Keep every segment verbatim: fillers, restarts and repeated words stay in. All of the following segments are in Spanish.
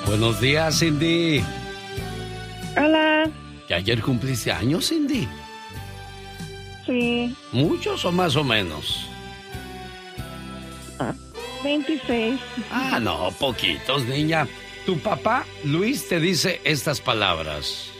Buenos días, Cindy. Hola. ¿Que ayer cumpliste años, Cindy? Sí. ¿Muchos o más o menos? veintiséis. Ah, no, poquitos, niña. Tu papá, Luis, te dice estas palabras.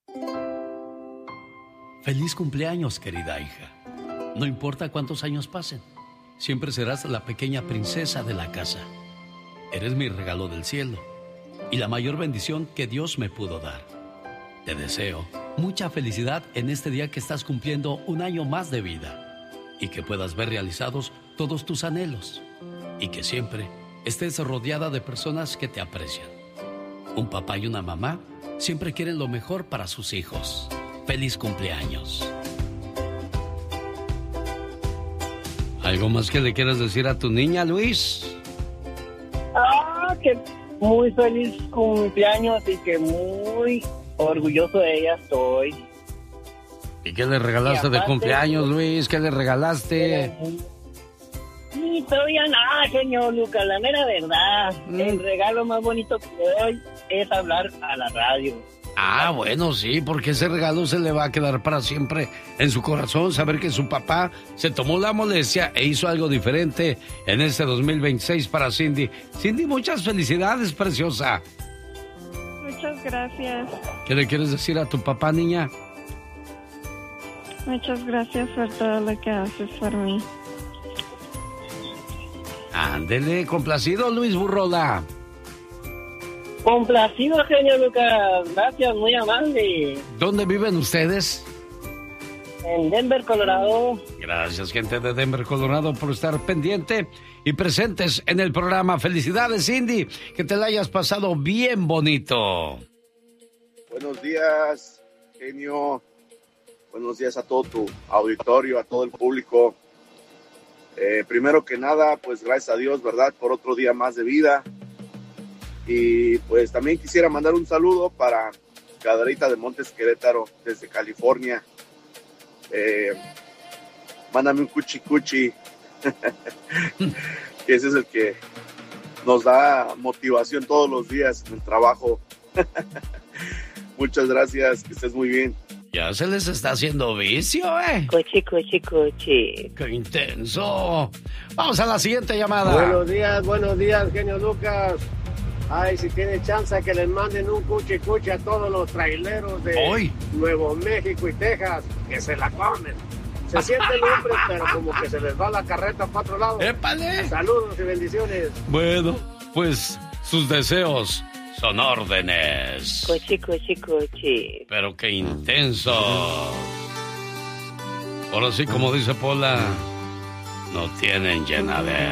Feliz cumpleaños, querida hija. No importa cuántos años pasen, siempre serás la pequeña princesa de la casa. Eres mi regalo del cielo y la mayor bendición que Dios me pudo dar. Te deseo mucha felicidad en este día que estás cumpliendo un año más de vida y que puedas ver realizados todos tus anhelos y que siempre estés rodeada de personas que te aprecian. Un papá y una mamá siempre quieren lo mejor para sus hijos. ¡Feliz cumpleaños! ¿Algo más que le quieras decir a tu niña, Luis? Ah, que muy feliz cumpleaños y que muy orgulloso de ella estoy. ¿Y qué le regalaste de cumpleaños, Luis? ¿Qué le regalaste? Y todavía nada, genio Lucas, la mera verdad. Mm. El regalo más bonito que le doy es hablar a la radio. Ah, bueno, sí, porque ese regalo se le va a quedar para siempre en su corazón, saber que su papá se tomó la molestia e hizo algo diferente en este dos mil veintiséis para Cindy. Cindy, muchas felicidades, preciosa. Muchas gracias. ¿Qué le quieres decir a tu papá, niña? Muchas gracias por todo lo que haces por mí. Ándele, complacido, Luis Burrola. Complacido, genio Lucas. Gracias, muy amable. ¿Dónde viven ustedes? En Denver, Colorado. Gracias, gente de Denver, Colorado, por estar pendiente y presentes en el programa. Felicidades, Cindy, que te la hayas pasado bien bonito. Buenos días, genio. Buenos días a todo tu auditorio, a todo el público. Eh, primero que nada, pues gracias a Dios, ¿verdad? Por otro día más de vida. Y pues también quisiera mandar un saludo para Cadereyta de Montes Querétaro, desde California. Eh, mándame un cuchi cuchi, que ese es el que nos da motivación todos los días en el trabajo. Muchas gracias, que estés muy bien. Ya se les está haciendo vicio, ¿eh? Cuchi, cuchi, cuchi. ¡Qué intenso! Vamos a la siguiente llamada. Buenos días, buenos días, genio Lucas. Ay, si tiene chance que les manden un cuchi cuchi a todos los traileros de Hoy. Nuevo México y Texas, que se la comen. Se sienten hombres, pero como que se les va la carreta para otro lado. ¡Épale! Saludos y bendiciones. Bueno, pues sus deseos son órdenes. Cuchi, cuchi, cuchi. Pero qué intenso. Ahora sí, como dice Pola, no tienen llenadera.